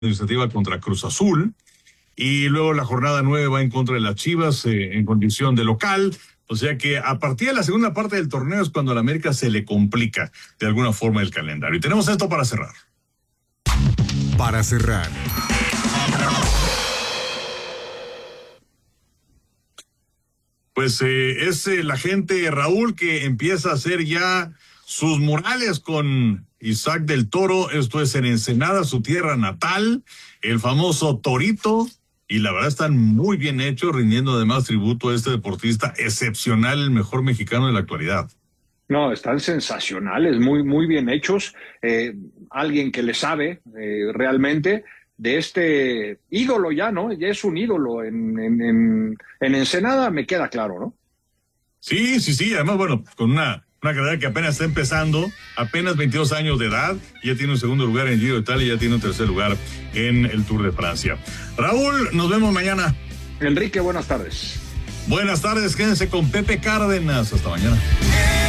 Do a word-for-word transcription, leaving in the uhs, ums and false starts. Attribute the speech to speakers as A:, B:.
A: iniciativa contra Cruz Azul, y luego la jornada nueve va en contra de las Chivas eh, en condición de local. O sea que a partir de la segunda parte del torneo es cuando a la América se le complica de alguna forma el calendario. Y tenemos esto para cerrar.
B: Para cerrar.
A: Pues eh, es eh, la gente, Raúl, que empieza a hacer ya sus murales con Isaac del Toro. Esto es en Ensenada, su tierra natal, el famoso Torito. Y la verdad están muy bien hechos, rindiendo además tributo a este deportista excepcional, el mejor mexicano de la actualidad.
C: No, están sensacionales, muy, muy bien hechos. Eh, alguien que le sabe eh, realmente de este ídolo ya, ¿no? Ya es un ídolo en, en, en, en Ensenada, me queda claro, ¿no?
A: Sí, sí, sí. Además, bueno, con una, una carrera que apenas está empezando, apenas veintidós años de edad, ya tiene un segundo lugar en el Giro de Italia y ya tiene un tercer lugar en el Tour de Francia. Raúl, nos vemos mañana.
C: Enrique, buenas tardes.
A: Buenas tardes, quédense con Pepe Cárdenas. Hasta mañana.